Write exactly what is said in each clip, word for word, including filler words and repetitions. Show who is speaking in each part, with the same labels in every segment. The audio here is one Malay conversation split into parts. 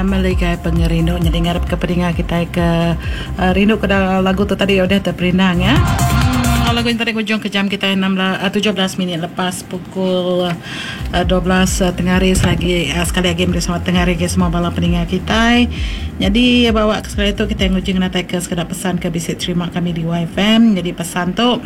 Speaker 1: Meligai pengerino jadi ngarep ke peninga kita ke uh, rindu ke lagu tu tadi udah terperinang ya. Hmm, lagu yang tadi hujung ke jam kita enam belas, tujuh belas minit lepas pukul uh, dua belas uh, tengah hari selagi uh, sekali lagi bersama tengah hari ke semua bala peninga kita. Jadi bawa sekali itu kita ngujung natai ke sekedar pesan ke bisik terima kami di Y F M. Jadi pesan tu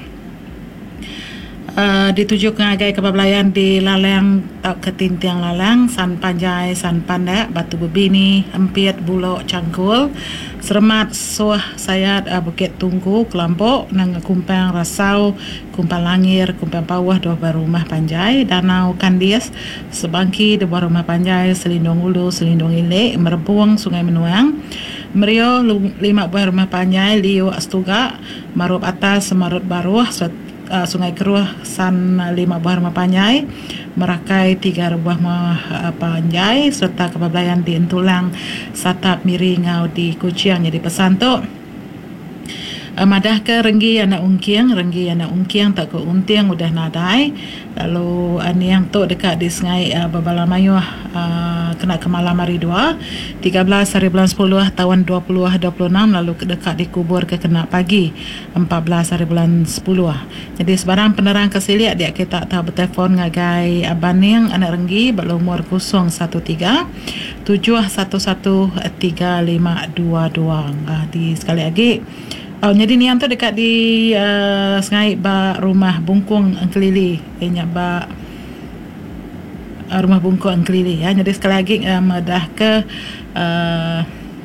Speaker 1: Uh, dituju ke agai kebablayan di Lalang tak ketintiang Lalang, San Panjai, San Pandak, Batu Bebini, Empiat, Bulok, Cangkul, Seremat, Suah, Sayat, uh, Bukit Tungku, Kelampok, Nang Kumpang, Rasau, Kumpang Langir, Kumpang Pawah, dua buah rumah Panjai, Danau Kandias, Sebangki, dua buah rumah Panjai, Selindung Ulu, Selindung Ilik, Merebuang, Sungai Menuang, Merio, lima buah rumah Panjai, Liu Astuga, Marut Atas, Marut Baruah, Uh, Sungai Keruh, San lima buah rumah Panjai, Merakai tiga buah rumah uh, Panjai, serta kebablayan di Entulang, Satap, Miri, Ngau di Kuciang. Jadi pesan tu Uh, madah ke renggi anak ungkiang, renggi anak ungkiang tak ke untiang udah nadai. Lalu ani yang tu dekat di Sungai uh, Babala Mayuh uh, kena ke malam hari dua tiga belas hari bulan sepuluh tahun dua puluh dua puluh enam, lalu dekat dikubur ke kena pagi empat belas hari bulan sepuluh. Jadi sebarang penerang kesiliak dia kita tahu bertelefon ngagai abaning anak renggi berumur kosong satu tiga tujuh satu satu tiga lima dua dua. Uh, di sekali lagi Oh, jadi ni yang tu dekat di uh, Sungai ba rumah Bungkung Angkelili. Ianya ba uh, rumah Bungkung Angkelili ya. Jadi sekali lagi uh, madah ke uh,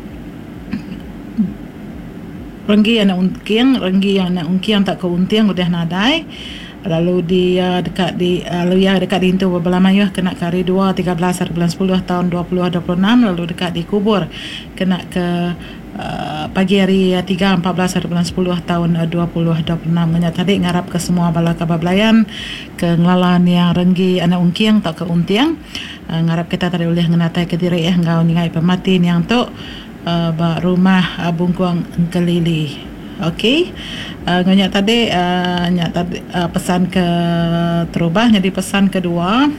Speaker 1: renggi anak ungkiang, renggi anak ungkiang tak ke untiang udah nadai. Lalu di uh, dekat di uh, lalu ya dekat di Intu Babala Mayuh kena ke hari dua tiga belas hari bulan sepuluh tahun dua puluh dua puluh enam, lalu dekat di kubur kena ke Uh, pagi hari uh, tiga empat belas hari bulan sepuluh tahun uh, dua puluh dua puluh enam. Nganya tadi ngarap ke semua bala kabablayan ke ngelalan yang renggi anak ungkiang tak ke untiang. Uh, ngarap kita tadi boleh ngenatai ke diri eh ngau ningai pematin yang tu uh, ba rumah uh, Bungkung Angkelili. Okey. Uh, nganya tadi uh, nganya tadi uh, pesan ke terubah jadi pesan kedua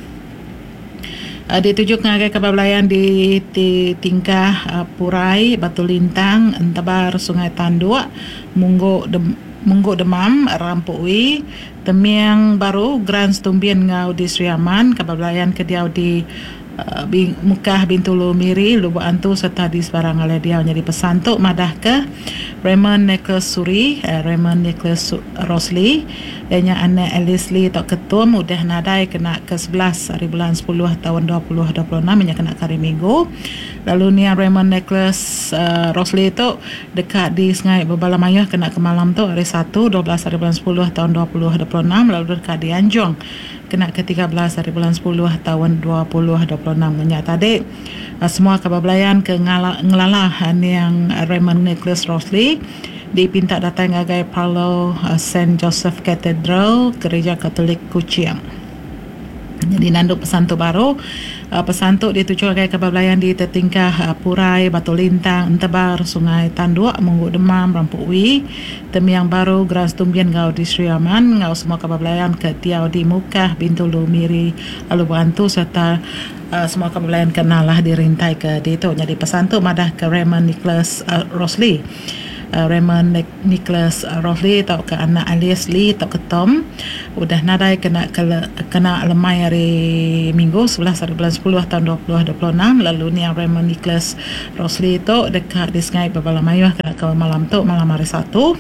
Speaker 1: Uh, dituju ngagai kebablayan di, di tingkah uh, Purai, Batu Lintang, Entabar, Sungai Tanduk, Munggo Dem, Munggo Demam, Rampui, Temiang Baru, Grand Stumbian Ngau di Sri Aman, kebablayan kediau di uh, Bing, Mukah Bintulu Miri, Lubuk Antu serta di sebarang oleh diau. Jadi pesan tu madah ke Raymond Nicholas Suri, uh, Raymond Nicholas Rosli, dan anak Alice Lee Tok Ketum udah nadai kena ke sebelas hari bulan sepuluh tahun dua puluh dua puluh enam, yang kena hari Minggu. Lalu ni Raymond Nicholas uh, Rosli tu dekat di Sungai Babala Mayuh kena ke malam tu hari satu dua belas hari bulan sepuluh tahun dua puluh dua puluh enam, lalu dekat di Anjong kena ke tiga belas hari bulan sepuluh tahun dua puluh dua puluh enam. Ngenyak tadi uh, semua kebablayan ke ngelalahan yang Raymond Nicholas Rosli dipinta datang agai Palo uh, Saint Joseph Cathedral, Gereja Katolik Kuciang. Jadi nanduk pesan tu baru uh, pesan tu dituju agai kebablayan di tertingkah uh, Purai, Batu Lintang, Entebar, Sungai Tanduk, Munggu Demam, Rampui, Temiang Baru, Grand Stumbian Ngau di Sri Aman, ngau semua kebablayan ke tiau di Mukah, Bintulu Miri, Lubuk Antu serta uh, semua kebablayan kenalah dirintai ke di itu. Jadi pesan tu madah ke Raymond Nicholas uh, Rosli. Uh, Raymond Nicholas uh, Rosli atau ke anak Alice Lee atau ke Tom udah nadai kena kena, kena lemai hari Minggu sebelas hari bulan sepuluh tahun dua puluh dua puluh enam. Lalu ni yang Raymond Nicholas Rosli itu dekat di Sungai Babala Mayuh kena ke malam tu malam hari satu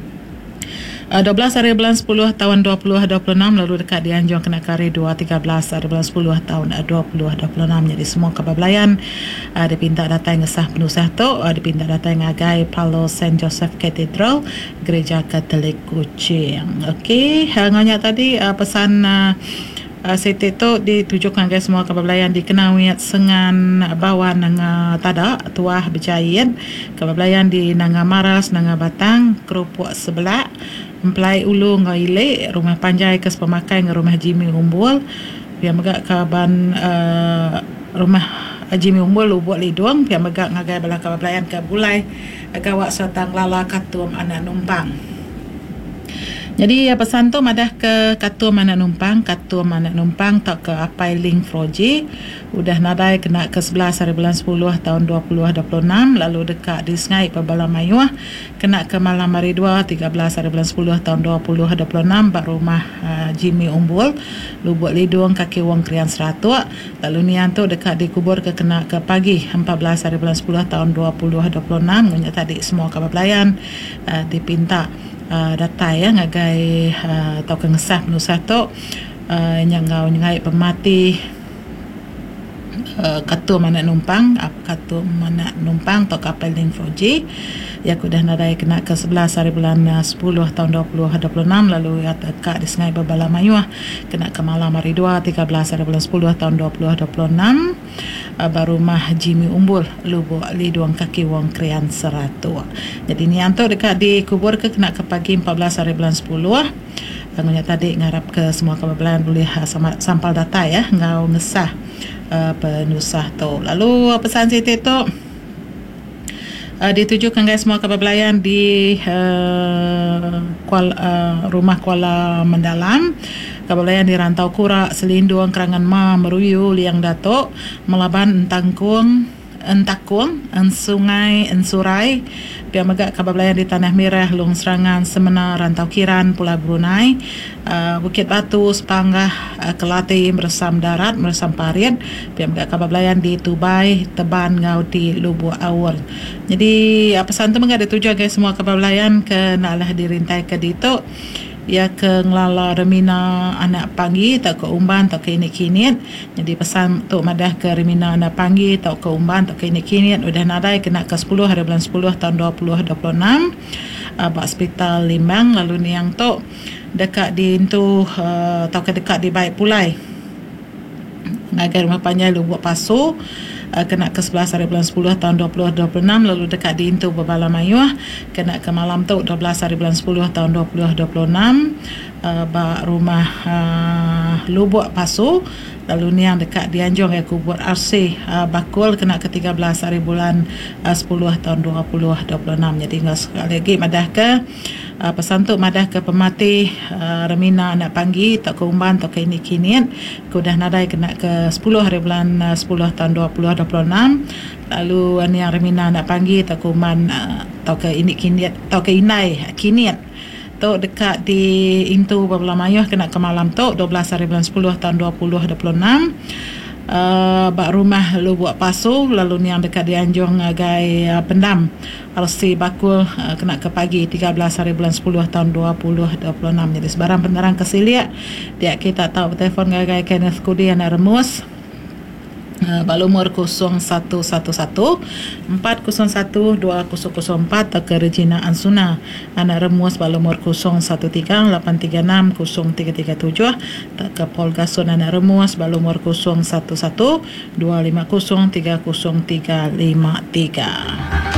Speaker 1: Uh, dua belas hari bulan sepuluh tahun dua puluh dua puluh enam, lalu dekat di Anjong kena ke hari dua tiga belas hari bulan sepuluh tahun uh, dua puluh dua puluh enam. Jadi semua kebablayan uh, dipinta datang ngesah penusah tu uh, dipinta datang ngagai Palo Saint Joseph Cathedral, Gereja Katolik Kuching. Okey, uh, nganya tadi uh, pesan uh, Uh, Siti tu ditujukan ke semua kebablayan dikenawiat sengan bawa nanga tada tuah berjayat kebablayan di nanga maras nanga batang kerupuk sebelah Mempelai Ulu Ngaile rumah Panjai kes pemakai nge rumah Jimmy Umbul biar megak kaban uh, rumah Jimmy Umbul lubuk liduang biar megak ngagai bala kebablayan ke bulai gawak serta lala katum anak numpang. Jadi ya pesan tu madah ke katua mana numpang, katua mana numpang tak ke apai link proji. Udah nadai kena ke sebelas hari bulan sepuluh tahun dua ribu dua puluh enam, lalu dekat di Sengai Pabala Mayuah kena ke malam hari dua tiga belas hari bulan sepuluh tahun dua ribu dua puluh enam bak rumah uh, Jimmy Umbul Lubuk Lidung kaki wong Krian Seratua. Lalu nian tu dekat dikubur ke kena ke pagi empat belas hari bulan sepuluh tahun dua ribu dua puluh enam. Ngunya tadi semua kapal pelayan uh, dipinta Uh, data ya ngagai uh, atau kengesah penusah tu uh, yang ngau ngai pemati uh, katua mana numpang ap katua mana numpang atau kapal link four G ya kudah nadai kena ke sebelas hari bulan uh, sepuluh tahun dua ribu dua puluh enam. Lalu ya dekat di Sengai Babala Mayuah kena ke malam hari dua tiga belas hari bulan sepuluh tahun dua ribu dua puluh enam uh, barumah Jimmy Umbul Lubuk Lidung kaki wong Krian Seratua. Jadi ni anto dekat dikubur ke kena ke pagi empat belas hari bulan sepuluh. Bangunnya tadi ngarap ke semua kabar boleh uh, sampal data ya ngau ngesah uh, penusah tu. Lalu uh, pesan Siti tu uh, ditujukan guys semua kabar belayan di uh, Kuala, uh, rumah Kuala Mendalam. Kabalayan di Rantau Kura, Selindung, Kerangan Ma, Meruyu, Liang Datuk, Melaban, Entangkuang, Entakung, Ensungai, Ensurai, Piamagak Kabalayan di Tanah Merah, Long Serangan, Semena, Rantau Kiran, Pulau Brunei, uh, Bukit Batu, Sepanggah, uh, Kelati, Meresam Darat, Meresam Parit, Piamagak Kabalayan di Tubai, Teban, Ngau di Lubuk Awur. Jadi apa pesan tu menggak dituju guys semua kabalayan ke naklah dirintai ke dituk ya ke ngelala remina anak panggi tak ke umban tak ke ini kinit. Jadi pesan untuk madah ke remina anak panggi tak ke umban tak ke ini kinit udah nadai kena ke sepuluh hari bulan sepuluh tahun dua ribu dua puluh enam uh, bak hospital Limbang. Lalu ni yang tu dekat di itu uh, tak ke dekat di Baik Pulai ngagai rumah panjang Lubuk Pasu uh, kena ke sebelas hari bulan sepuluh tahun dua ribu dua puluh enam. Lalu dekat di Intu Babala Mayuah kena ke malam tu dua belas hari bulan sepuluh tahun dua ribu dua puluh enam uh, bak rumah uh, Lubuk Pasu. Lalu ni yang dekat di Anjong ya kubur R C uh, Bakul kena ke tiga belas hari bulan uh, sepuluh tahun dua ribu dua puluh enam. Jadi tinggal sekali lagi madah ke uh, pesan tu madah ke pemati uh, remina anak panggi tak ke umban tak ke ini kinian kudah nadai kena ke sepuluh hari bulan uh, sepuluh tahun dua ribu dua puluh enam. Lalu ni yang remina anak panggi tak ke umban uh, tak ke ini kinian tak ke inai kinian tu dekat di Intu Babala Mayuah kena ke malam tu dua belas hari bulan sepuluh tahun dua ribu dua puluh enam. Uh, bak rumah Lubuk Pasu. Lalu ni yang dekat di Anjong Gai uh, Pendam R C Bakul uh, kena ke pagi tiga belas hari bulan sepuluh tahun dua ribu dua puluh enam. Jadi sebarang penerang kesiliak dia kita tahu telefon Gai Kenneth Kudi anak remus Uh, balumur kosong satu satu satu empat kosong satu dua kosong kosong empat tak ke Regina Ansuna anak remus balumur kosong satu tiga lapan tiga enam kosong tiga tiga tujuh tak ke Paul Gason anak remus balumur kosong satu satu dua lima kosong tiga kosong tiga lima tiga.